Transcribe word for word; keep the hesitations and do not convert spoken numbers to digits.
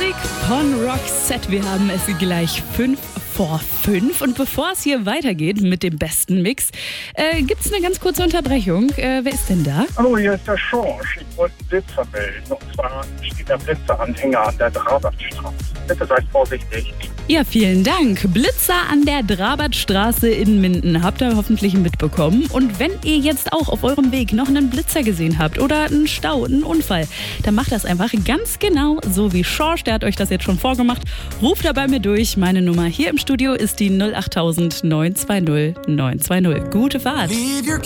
Musik von Roxette. Wir haben es gleich fünf vor fünf. Und bevor es hier weitergeht mit dem besten Mix, äh, gibt es eine ganz kurze Unterbrechung. Äh, wer ist denn da? Hallo, hier ist der Schorsch. Ich wollte einen Blitzer melden. Und zwar steht der Blitzeranhänger an der Drabertstraße. Bitte seid vorsichtig. Ja, vielen Dank. Blitzer an der Drabertstraße in Minden. Habt ihr hoffentlich mitbekommen. Und wenn ihr jetzt auch auf eurem Weg noch einen Blitzer gesehen habt oder einen Stau, einen Unfall, dann macht das einfach ganz genau so wie Schorsch. Der hat euch das jetzt schon vorgemacht. Ruft da bei mir durch. Meine Nummer hier im Studio ist die null acht neun zwei null neun zwei null. Gute Fahrt.